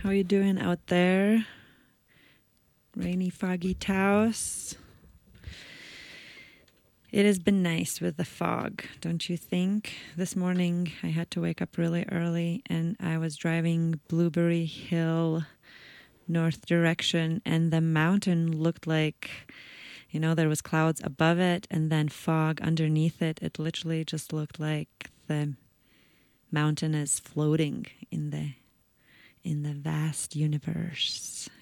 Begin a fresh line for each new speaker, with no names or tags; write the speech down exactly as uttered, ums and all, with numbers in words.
How are you doing out there? Rainy, foggy Taos. It has been nice with the fog, don't you think? This morning I had to wake up really early and I was driving Blueberry Hill north direction, and the mountain looked like, you know, there was clouds above it and then fog underneath it. It literally just looked like the mountain is floating in the in the vast universe.